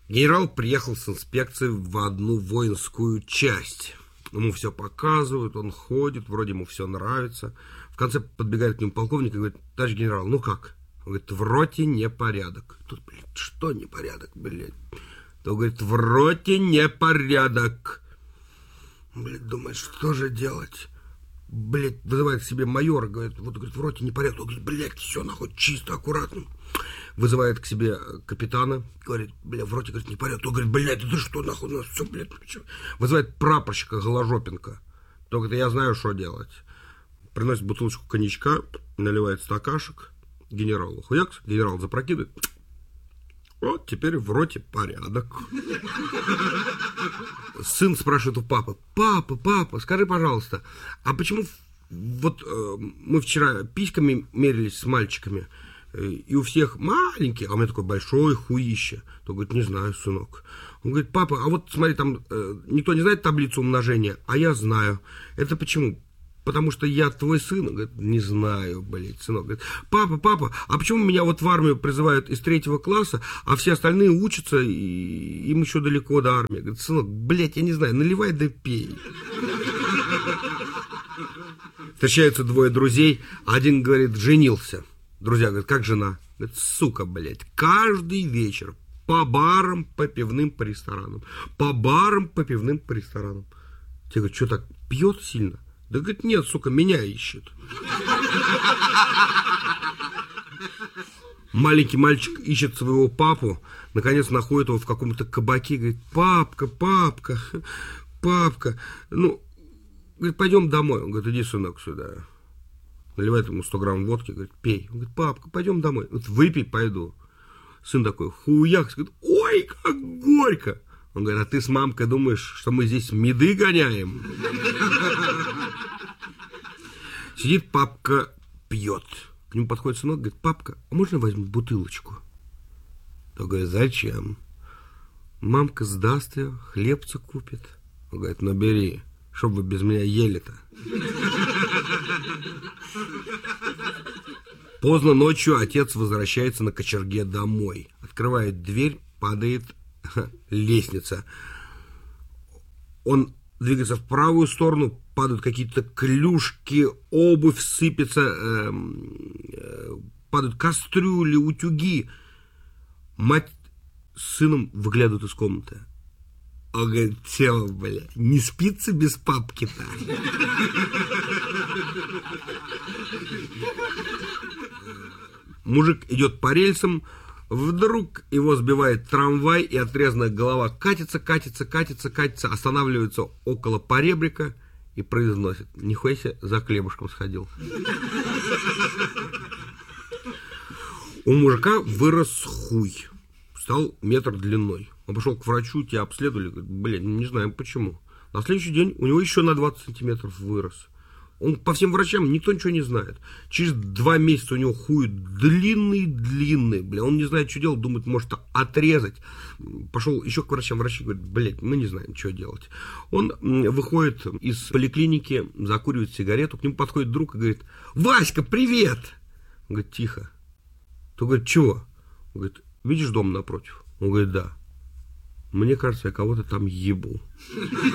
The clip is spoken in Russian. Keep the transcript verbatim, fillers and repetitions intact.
Генерал приехал с инспекцией в одну воинскую часть. Ему все показывают, он ходит, вроде ему все нравится. В конце подбегает к нему полковник и говорит: товарищ генерал, ну как? Он говорит: в роте непорядок. Тут, блядь, что непорядок, блядь? То говорит: в роте непорядок. Блядь, думает, что же делать? Блядь, вызывает к себе майора, говорит: вот, говорит, в роте непорядок. Он говорит: блядь, все нахуй чисто, аккуратно. Вызывает к себе капитана, говорит: бля, в роте, говорит, непорядок. Он говорит: блядь, это что нахуй у нас все, блядь, что? Вызывает прапорщика Голожопенко. Только-то я знаю, что делать. Приносит бутылочку коньячка, наливает стакашек генералу. Хуякс, генерал запрокидывает. Вот теперь в роте порядок. Сын спрашивает у папы: папа, папа, скажи, пожалуйста, а почему вот э, мы вчера письками мерились с мальчиками, и у всех маленькие, а у меня такой большой хуище? То говорит: не знаю, сынок. Он говорит: папа, а вот смотри, там э, никто не знает таблицу умножения, а я знаю. Это почему? Потому что я твой сын. Он говорит: не знаю, блядь, сынок. Говорит: папа, папа, а почему меня вот в армию призывают из третьего класса, а все остальные учатся, и им еще далеко до армии? Говорит: сынок, блядь, я не знаю, наливай да пей. Встречаются двое друзей, один говорит: женился. Друзья говорят: как жена? Говорит: сука, блядь, каждый вечер по барам, по пивным, по ресторанам. По барам, по пивным, по ресторанам. Те говорят: что так, пьет сильно? Да, говорит: нет, сука, меня ищет. Маленький мальчик ищет своего папу, наконец находит его в каком-то кабаке, говорит: папка, папка, папка, ну, говорит, пойдем домой. Он говорит: иди, сынок, сюда. Наливает ему сто грамм водки, говорит: пей. Он говорит: папка, пойдем домой. Вот выпей, пойду. Сын такой: хуяк, говорит: ой, как горько. Он говорит: а ты с мамкой думаешь, что мы здесь меды гоняем? Сидит папка, пьет. К нему подходит сынок, говорит: папка, а можно возьму бутылочку? Он говорит: зачем? Мамка сдаст ее, хлебца купит. Он говорит: ну бери, чтоб вы без меня ели-то. Поздно ночью отец возвращается на кочерге домой. Открывает дверь, падает лестница. Он двигается в правую сторону, падают какие-то клюшки, обувь сыпется, э, э, падают кастрюли, утюги. Мать с сыном выглядывают из комнаты. Он говорит: все, бля, не спится без папки-то. Мужик идет по рельсам, вдруг его сбивает трамвай, и отрезанная голова катится, катится, катится, катится, останавливается около поребрика и произносит: нихуя себе, за хлебушком сходил. У мужика вырос хуй, стал метр длиной. Он пошел к врачу, тебя обследовали, говорит: блин, не знаем почему. На следующий день у него еще на двадцать сантиметров вырос. Он по всем врачам, никто ничего не знает. Через два месяца у него хуй длинный-длинный, бля. Он не знает, что делать, думает, может отрезать. Пошел еще к врачам, врачи говорят: блядь, мы не знаем, что делать. Он выходит из поликлиники, закуривает сигарету, к нему подходит друг и говорит: Васька, привет! Он говорит: тихо. То говорит: чего? Он говорит: видишь дом напротив? Он говорит: да. Мне кажется, я кого-то там ебу.